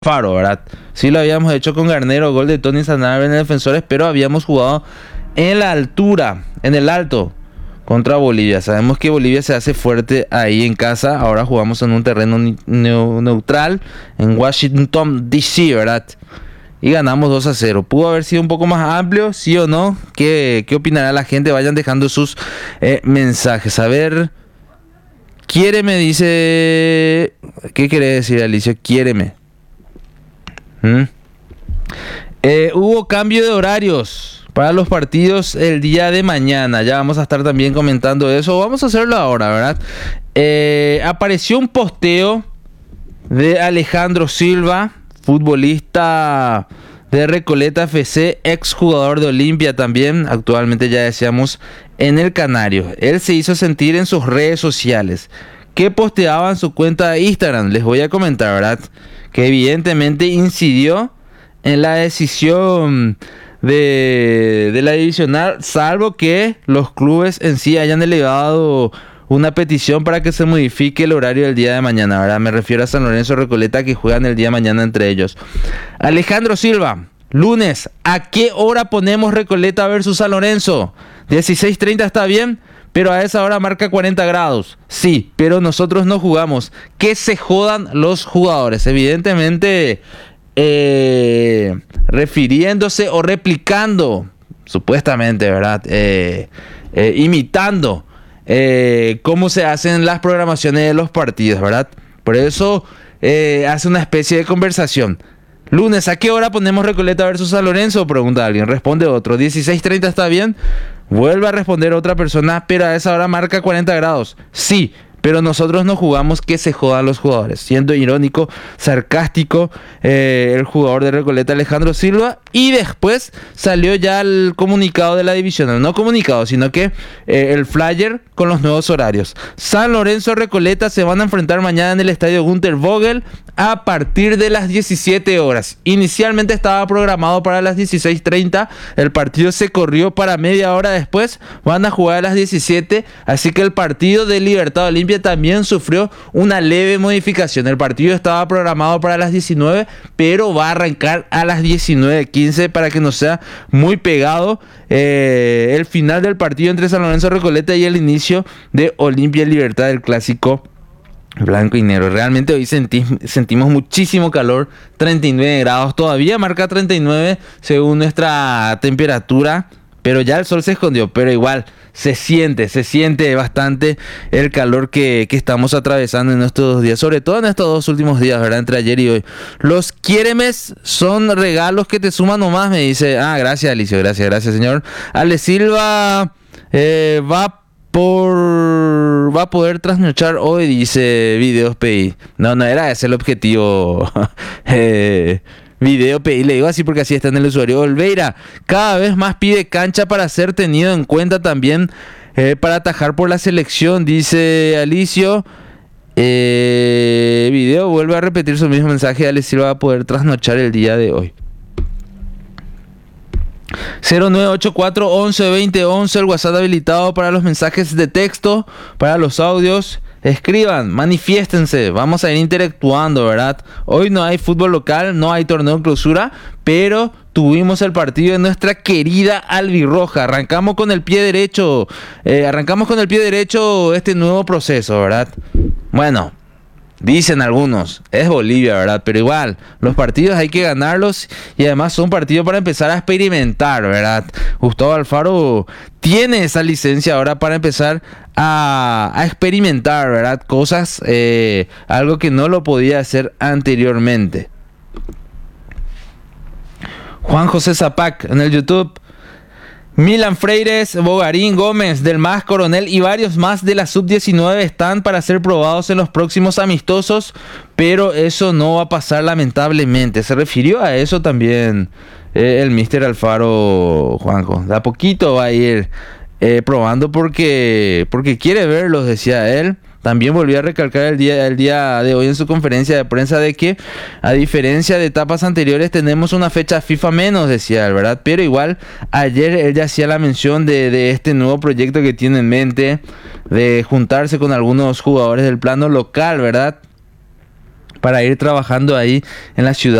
Faro, ¿verdad? Sí lo habíamos hecho con Garnero, gol de Tony Sanabria en el Defensores, pero habíamos jugado en la altura, en el alto, contra Bolivia. Sabemos que Bolivia se hace fuerte ahí en casa. Ahora jugamos en un terreno neutral, en Washington, D.C., ¿verdad? Y ganamos 2-0. ¿Pudo haber sido un poco más amplio? ¿Sí o no? ¿Qué opinará la gente? Vayan dejando sus mensajes. A ver, quiéreme, dice... ¿Qué quiere decir, Alicia? Quiéreme. Hubo cambio de horarios para los partidos el día de mañana. Ya vamos a estar también comentando eso. Vamos a hacerlo ahora, ¿verdad? Apareció un posteo de Alejandro Silva, futbolista de Recoleta FC, exjugador de Olimpia también. Actualmente, ya decíamos, en el Canario. Él se hizo sentir en sus redes sociales. ¿Qué posteaba en su cuenta de Instagram? Les voy a comentar, ¿verdad? Que evidentemente incidió en la decisión de la divisional, salvo que los clubes en sí hayan elevado una petición para que se modifique el horario del día de mañana, ¿verdad? Me refiero a San Lorenzo Recoleta, que juegan el día de mañana entre ellos. Alejandro Silva, lunes, ¿a qué hora ponemos Recoleta versus San Lorenzo? 16:30 está bien, pero a esa hora marca 40 grados. Sí, pero nosotros no jugamos. Que se jodan los jugadores. Evidentemente, refiriéndose o replicando, supuestamente, ¿verdad? Imitando cómo se hacen las programaciones de los partidos, ¿verdad? Por eso hace una especie de conversación. Lunes, ¿a qué hora ponemos Recoleta versus San Lorenzo? Pregunta alguien. Responde otro. 16:30 está bien. Vuelve a responder otra persona, pero a esa hora marca 40 grados. Sí, pero nosotros no jugamos. Que se jodan los jugadores. Siendo irónico, sarcástico, el jugador de Recoleta, Alejandro Silva. Y después salió ya el comunicado de la división. No comunicado, sino que el flyer con los nuevos horarios. San Lorenzo, Recoleta se van a enfrentar mañana en el estadio Günther Vogel a partir de las 17 horas. Inicialmente estaba programado para las 16:30. El partido se corrió para media hora después. Van a jugar a las 17. Así que el partido de Libertad Olimpia también sufrió una leve modificación. El partido estaba programado para las 19, pero va a arrancar a las 19:15 para que no sea muy pegado el final del partido entre San Lorenzo Recoleta y el inicio de Olimpia Libertad, del clásico blanco y negro. Realmente hoy sentimos muchísimo calor. 39 grados, todavía marca 39 según nuestra temperatura, pero ya el sol se escondió. Pero igual se siente bastante el calor que estamos atravesando en estos 2 días, sobre todo en estos 2 últimos días, ¿verdad? Entre ayer y hoy. Los quiéremes son regalos que te suman nomás, me dice. Gracias, Alicio, gracias, señor. Ale Silva va a poder trasnochar hoy, dice Videos PI. No era ese el objetivo. Video PI, le digo así porque así está en el usuario. Olveira cada vez más pide cancha para ser tenido en cuenta también para atajar por la selección, dice Alicio. Video vuelve a repetir su mismo mensaje. Ale Silva va a poder trasnochar el día de hoy. 0984 11 20 11, el WhatsApp habilitado para los mensajes de texto, para los audios. Escriban, manifiéstense, vamos a ir interactuando, ¿verdad? Hoy no hay fútbol local, no hay torneo en clausura, pero tuvimos el partido de nuestra querida albirroja. Arrancamos con el pie derecho este nuevo proceso, ¿verdad? Bueno, dicen algunos, es Bolivia, ¿verdad? Pero igual, los partidos hay que ganarlos y además son partidos para empezar a experimentar, ¿verdad? Gustavo Alfaro tiene esa licencia ahora para empezar a experimentar, ¿verdad? Cosas, algo que no lo podía hacer anteriormente. Juan José Zapac en el YouTube. Milan Freires, Bogarín, Gómez, Del Mas, Coronel y varios más de la sub-19 están para ser probados en los próximos amistosos, pero eso no va a pasar lamentablemente. Se refirió a eso también el Mr. Alfaro, Juanjo. De a poquito va a ir probando porque quiere verlos, decía él. También volvió a recalcar el día de hoy en su conferencia de prensa de que, a diferencia de etapas anteriores, tenemos una fecha FIFA menos, decía él, ¿verdad? Pero igual, ayer él ya hacía la mención de este nuevo proyecto que tiene en mente, de juntarse con algunos jugadores del plano local, ¿verdad? para ir trabajando ahí en la ciudad